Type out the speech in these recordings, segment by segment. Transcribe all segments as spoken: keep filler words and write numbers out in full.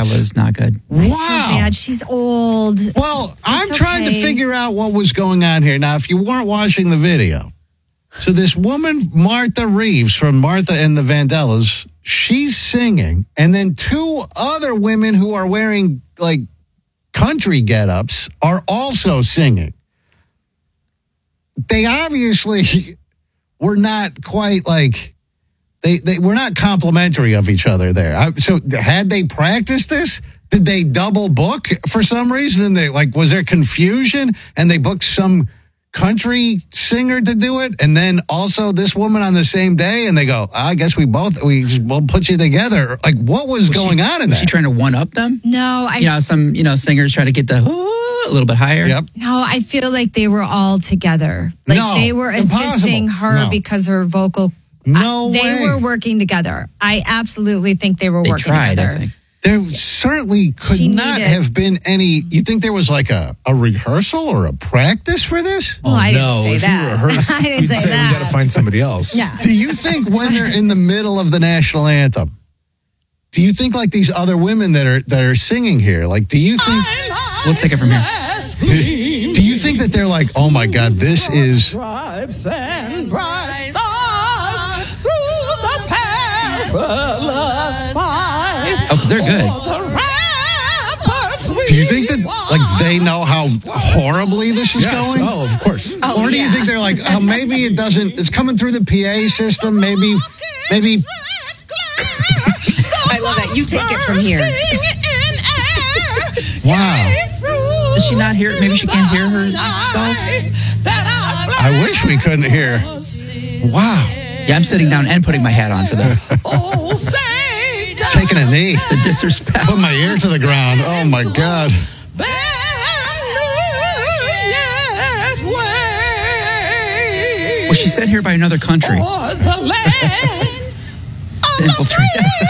was not good. Wow. So bad. She's old. Well, I'm It's trying okay. to figure out what was going on here. Now, if you weren't watching the video, so this woman, Martha Reeves from Martha and the Vandellas, she's singing, and then two other women who are wearing like country get-ups are also singing. They obviously were not quite like, they, they were not complimentary of each other there. I, so had they practiced this? Did they double book for some reason? And they like, was there confusion and they booked some country singer to do it, and then also this woman on the same day, and they go, I guess we both we will put you together. Like, what was, was going she, on in was that? she trying to one up them? No, I you know some you know singers try to get the oh, a little bit higher. Yep. no, I feel like they were all together. Like No, they were assisting impossible. her No. because her vocal. No uh, way. They were working together. I absolutely think they were They working tried, together. I think. There certainly could She not needed- have been any. You think there was like a, a rehearsal or a practice for this? Well, I didn't no, say if that. you rehearse, I didn't you'd say say that. we got to find somebody else. Yeah. Do you think when they're in the middle of the national anthem, do you think like these other women that are that are singing here, like, do you think? We'll take it from here. Do you think that they're like, oh my God, this is? Stripes and bright stars through the perilous fight. Oh, because they're good. Do you think that like they know how horribly this is Yes. going? Oh, of course. Oh, or do you yeah. think they're like, oh, maybe it doesn't? It's coming through the P A system. Maybe, maybe. I love that. You take it from here. Wow. Does she not hear? Maybe she can't hear herself. I wish we couldn't hear. Wow. Yeah, I'm sitting down and putting my hat on for this. Taking a knee. The disrespect. Put my ear to the ground. Oh my God. Was she sent here by another country to infiltrate?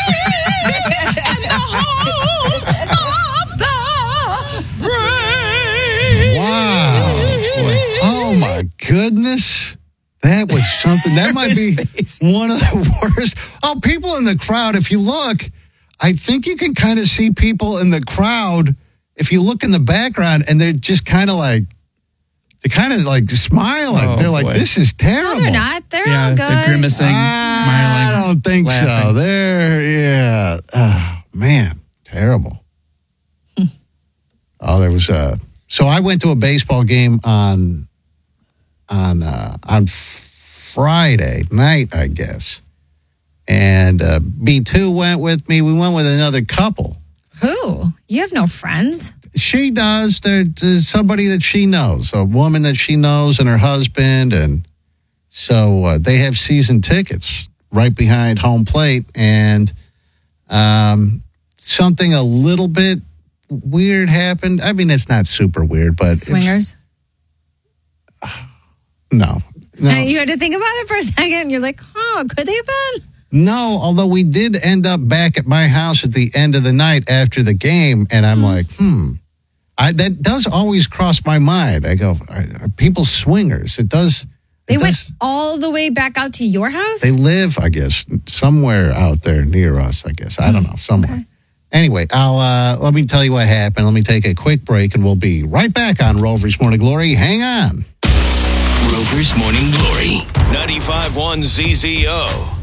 Wow. Oh my goodness. That was something. That might be His face. one of the worst. Oh, people in the crowd, if you look, I think you can kind of see people in the crowd if you look in the background, and they're just kind of like, they're kind of like smiling. Oh, they're like, boy. this is terrible. No, they're not. They're Yeah, all good. they're grimacing, I smiling. don't think so. laughing. They're, yeah. Oh, man, terrible. Oh, there was a. So I went to a baseball game on on uh, on Friday night, I guess, and uh, B two went with me. We went with another couple. Who? You have no friends? She does. There- There's somebody that she knows, a woman that she knows, and her husband, and so uh, they have season tickets right behind home plate, and um, something a little bit weird happened. I mean, it's not super weird, but it's- Swingers? no, no, You had to think about it for a second. You're like, oh, could they have been? no. Although we did end up back at my house at the end of the night after the game, and I'm like, hmm. I, that does always cross my mind. I go, are, are people swingers? It does. They it went does, all the way back out to your house? They live, I guess, somewhere out there near us. I guess I don't know, somewhere. Okay. Anyway, I'll uh, let me tell you what happened. Let me take a quick break, and we'll be right back on Rover's Morning Glory. Hang on. Rover's Morning Glory. ninety-five point one Z Z O.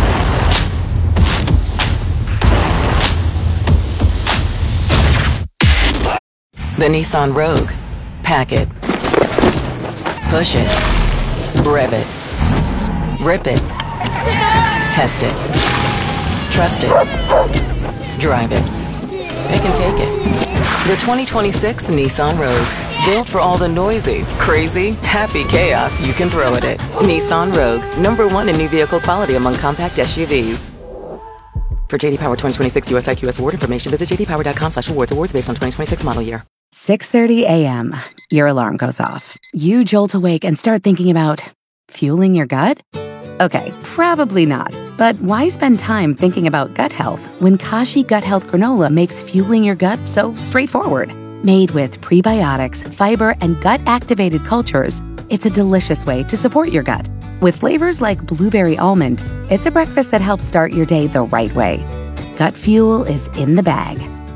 The Nissan Rogue. Pack it. Push it. Rev it. Rip it. Test it. Trust it. Drive it. Pick and take it. The twenty twenty-six Nissan Rogue. Built for all the noisy, crazy, happy chaos you can throw at it. Nissan Rogue. Number one in new vehicle quality among compact S U Vs. For J D Power twenty twenty-six U S I Q S award information, visit j d power dot com slash awards. Awards based on twenty twenty-six model year. six thirty a.m. Your alarm goes off. You jolt awake and start thinking about fueling your gut? Okay, probably not. But why spend time thinking about gut health when Kashi Gut Health Granola makes fueling your gut so straightforward? Made with prebiotics, fiber, and gut-activated cultures, it's a delicious way to support your gut. With flavors like blueberry almond, it's a breakfast that helps start your day the right way. Gut fuel is in the bag.